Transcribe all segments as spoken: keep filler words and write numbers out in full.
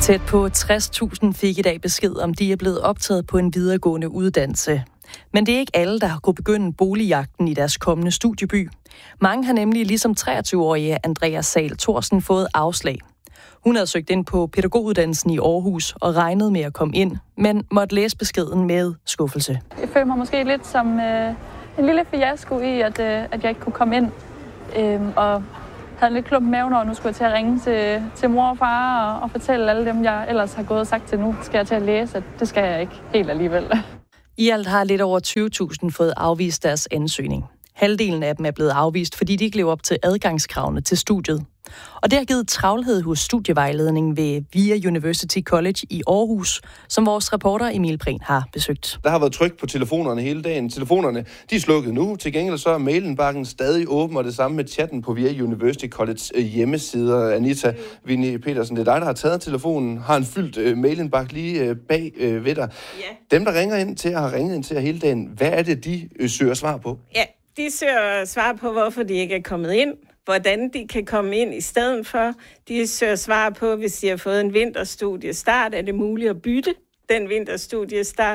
Tæt på tres tusind fik i dag besked om, de er blevet optaget på en videregående uddannelse. Men det er ikke alle, der har kunnet begynde boligjagten i deres kommende studieby. Mange har nemlig ligesom treogtyve-årige Andrea Sahl Thorsen fået afslag. Hun havde søgt ind på pædagoguddannelsen i Aarhus og regnet med at komme ind, men måtte læse beskeden med skuffelse. Jeg føler mig måske lidt som øh, en lille fiasko i, at, øh, at jeg ikke kunne komme ind. Øh, og havde en lidt klump i maven, og nu skulle jeg til at ringe til, til mor og far og, og fortælle alle dem, jeg ellers har gået og sagt til nu, skal jeg til at læse, at det skal jeg ikke helt alligevel. I alt har lidt over tyve tusind fået afvist deres ansøgning. Halvdelen af dem er blevet afvist, fordi de ikke lever op til adgangskravene til studiet. Og det har givet travlhed hos studievejledningen ved VIA University College i Aarhus, som vores reporter Emil Prehn har besøgt. Der har været tryk på telefonerne hele dagen. Telefonerne, de er slukket nu. Til gengæld så er mailenbakken stadig åben, og det samme med chatten på VIA University College hjemmesider. Anita Vinnie Petersen, det er dig, der har taget telefonen. Har en fyldt uh, mailenbak lige uh, bag uh, ved dig. Ja. Dem, der ringer ind til og har ringet ind til hele dagen, hvad er det, de uh, søger svar på? Ja, de søger svar på, hvorfor de ikke er kommet ind. Hvordan de kan komme ind i stedet for. De søger svar på, hvis de har fået en vinterstudiestart, er det muligt at bytte den vinterstudiestart?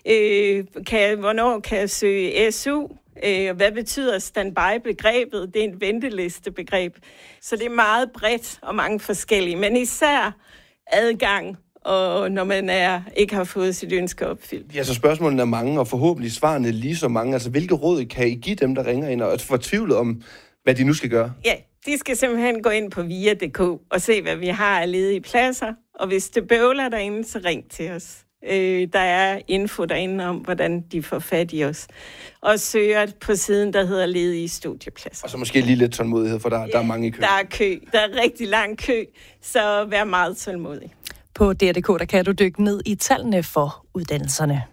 Øh, kan, hvornår kan jeg søge S U? Øh, hvad betyder standby-begrebet? Det er et ventelistebegreb. Så det er meget bredt og mange forskellige, men især adgang, og når man er, ikke har fået sit ønske opfyldt. Ja, så spørgsmålene er mange, og forhåbentlig svarene lige så mange. Altså, hvilke råd kan I give dem, der ringer ind og er fortvivlet om, hvad de nu skal gøre? Ja, de skal simpelthen gå ind på via punktum d k og se, hvad vi har af ledige pladser. Og hvis det bøvler derinde, så ring til os. Øh, der er info derinde om, hvordan de får fat i os. Og søger på siden, der hedder ledige studiepladser. Og så måske lige lidt tålmodighed, for der, ja, der er mange i kø. Der er kø. Der er rigtig lang kø, så vær meget tålmodig. På D R punktum d k der kan du dykke ned i tallene for uddannelserne.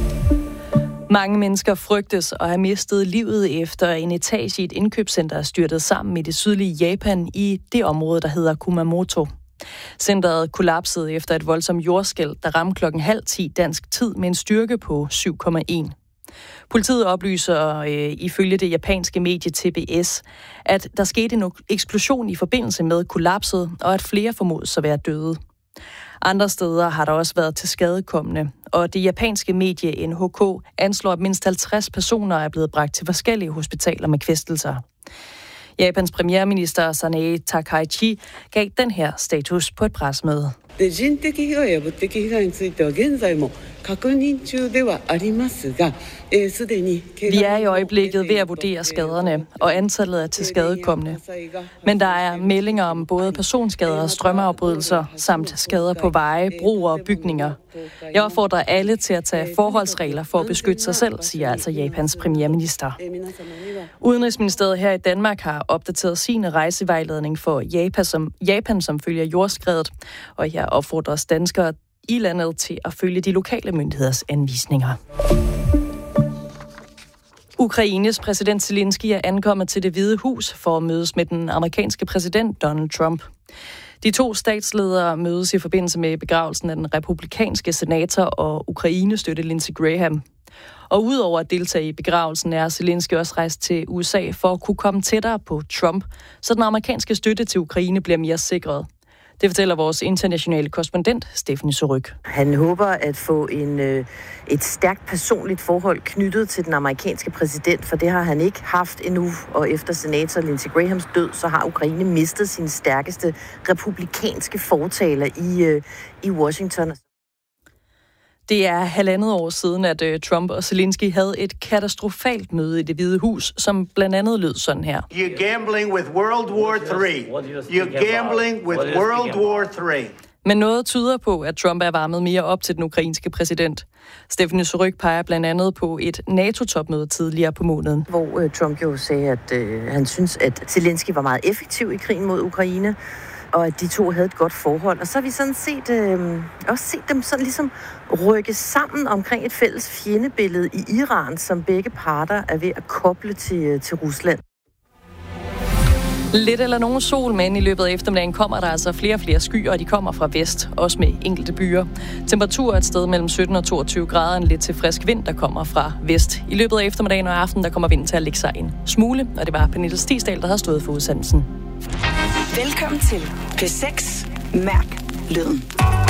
Mange mennesker frygtes at have mistet livet efter en etage i et indkøbscenter er styrtet sammen i det sydlige Japan i det område, der hedder Kumamoto. Centeret kollapsede efter et voldsomt jordskælv, der ramte klokken halv ti dansk tid med en styrke på syv komma en. Politiet oplyser øh, ifølge det japanske medie T B S, at der skete en eksplosion i forbindelse med kollapset, og at flere formodes at være døde. Andre steder har der også været til skadekommende, og det japanske medie N H K anslår, at mindst halvtreds personer er blevet bragt til forskellige hospitaler med kvæstelser. Japans premierminister Sanae Takaichi gav den her status på et pressemøde. Vi er i øjeblikket ved at vurdere skaderne og antallet af tilskadekomne. Men der er meldinger om både personskader og strømafbrydelser, samt skader på veje, broer og bygninger. Jeg opfordrer alle til at tage forholdsregler for at beskytte sig selv, siger altså Japans premierminister. Udenrigsministeriet her i Danmark har opdateret sin rejsevejledning for Japan, som, Japan, som følger jordskredet, og her opfordres danskere i landet til at følge de lokale myndigheders anvisninger. Ukraines præsident Zelensky er ankommet til Det Hvide Hus for at mødes med den amerikanske præsident Donald Trump. De to statsledere mødes i forbindelse med begravelsen af den republikanske senator og Ukraine-støtte Lindsey Graham. Og udover at deltage i begravelsen er Zelensky også rejst til U S A for at kunne komme tættere på Trump, så den amerikanske støtte til Ukraine bliver mere sikret. Det fortæller vores internationale korrespondent, Stephanie Suryk. Han håber at få en, øh, et stærkt personligt forhold knyttet til den amerikanske præsident, for det har han ikke haft endnu. Og efter senator Lindsey Grahams død, så har Ukraine mistet sin stærkeste republikanske fortaler i, øh, i Washington. Det er halvandet år siden, at Trump og Zelensky havde et katastrofalt møde i Det Hvide Hus, som blandt andet lød sådan her. You're gambling with World War three. You're gambling with World War three. Men noget tyder på, at Trump er varmet mere op til den ukrainske præsident. Stephanie Suryk peger blandt andet på et NATO-topmøde tidligere på måneden. Hvor uh, Trump jo sagde, at uh, han synes, at Zelensky var meget effektiv i krigen mod Ukraine, og at de to havde et godt forhold. Og så har vi sådan set, øh, også set dem sådan ligesom rykke sammen omkring et fælles fjendebillede i Iran, som begge parter er ved at koble til, til Rusland. Lidt eller nogen sol, men i løbet af eftermiddagen kommer der altså flere og flere skyer, og de kommer fra vest, også med enkelte byer. Temperatur er et sted mellem sytten og toogtyve grader, en lidt til frisk vind, der kommer fra vest. I løbet af eftermiddagen og aften, der kommer vinden til at lægge sig en smule, og det var Pernille Stigsdal, der havde stået for udsendelsen. Velkommen til P seks Mærk Lyden.